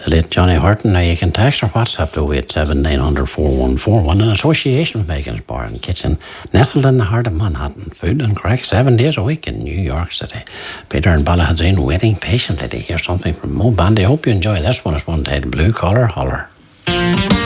the late Johnny Horton. Now you can text or WhatsApp to 087 900 4141 in association with Megan's Bar and Kitchen, nestled in the heart of Manhattan. Food and crack 7 days a week in New York City. Peter and Ballahadzine waiting patiently to hear something from Mo Bandy. Hope you enjoy this one. It's one titled Blue Collar Holler.